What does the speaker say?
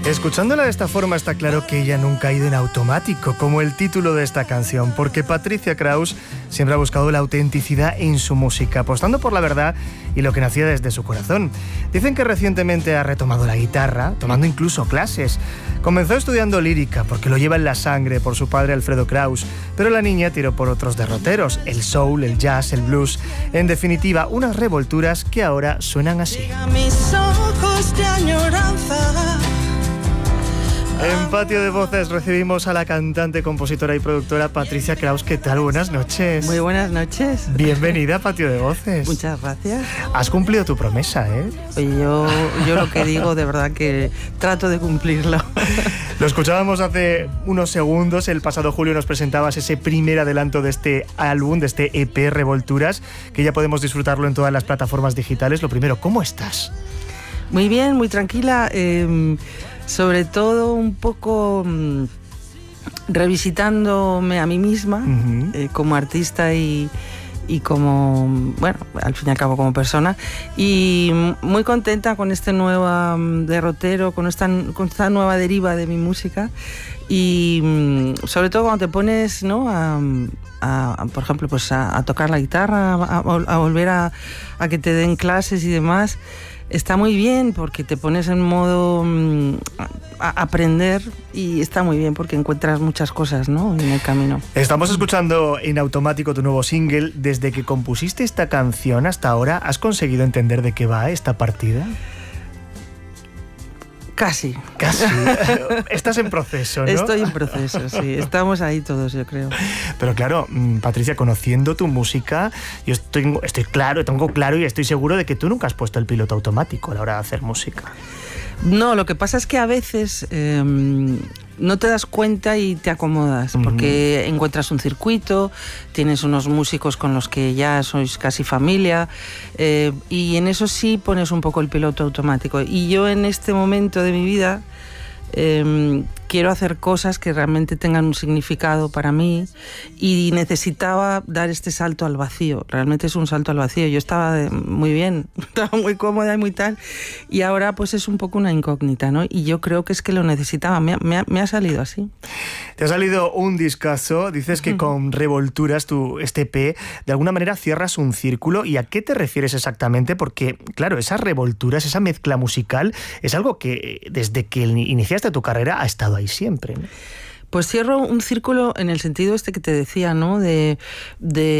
Escuchándola de esta forma está claro que ella nunca ha ido en automático, como el título de esta canción, porque Patricia Kraus siempre ha buscado la autenticidad en su música, apostando por la verdad y lo que nacía desde su corazón. Dicen que recientemente ha retomado la guitarra, tomando incluso clases. Comenzó estudiando lírica, porque lo lleva en la sangre por su padre Alfredo Kraus, pero la niña tiró por otros derroteros, el soul, el jazz, el blues, en definitiva, unas revolturas que ahora suenan así. Mis ojos de añoranza. En Patio de Voces recibimos a la cantante, compositora y productora Patricia Kraus. ¿Qué tal? Buenas noches. Muy buenas noches. Bienvenida a Patio de Voces. Muchas gracias. Has cumplido tu promesa, ¿eh? Oye, yo lo que digo, de verdad que trato de cumplirlo. Lo escuchábamos hace unos segundos. El pasado julio nos presentabas ese primer adelanto de este álbum, de este EP Revolturas, que ya podemos disfrutarlo en todas las plataformas digitales. Lo primero, ¿cómo estás? Muy bien, muy tranquila. Sobre todo un poco revisitándome a mí misma como artista y como, bueno, al fin y al cabo como persona, y muy contenta con este nuevo derrotero, con esta nueva deriva de mi música, y sobre todo cuando te pones, ¿no?, por ejemplo, pues a tocar la guitarra, a volver a que te den clases y demás. Está muy bien porque te pones en modo a aprender, y está muy bien porque encuentras muchas cosas, ¿no?, en el camino. Estamos escuchando en automático tu nuevo single. Desde que compusiste esta canción hasta ahora, ¿has conseguido entender de qué va esta partida? Casi. Estás en proceso, ¿no? Estoy en proceso, sí. Estamos ahí todos, yo creo. Pero claro, Patricia, conociendo tu música, yo tengo claro y estoy seguro de que tú nunca has puesto el piloto automático a la hora de hacer música. No, lo que pasa es que a veces no te das cuenta y te acomodas, porque encuentras un circuito, tienes unos músicos con los que ya sois casi familia, y en eso sí pones un poco el piloto automático. Y yo en este momento de mi vida quiero hacer cosas que realmente tengan un significado para mí, y necesitaba dar este salto al vacío. Realmente es un salto al vacío. Yo estaba muy bien, estaba muy cómoda y muy tal, y ahora pues es un poco una incógnita, ¿no? Y yo creo que es que lo necesitaba. Me ha salido así. Te ha salido un discazo. Dices que con Revolturas, este EP, de alguna manera cierras un círculo. ¿Y a qué te refieres exactamente? Porque, claro, esas revolturas, esa mezcla musical, es algo que desde que iniciaste tu carrera ha estado ahí siempre, ¿no? Pues cierro un círculo en el sentido este que te decía, ¿no? De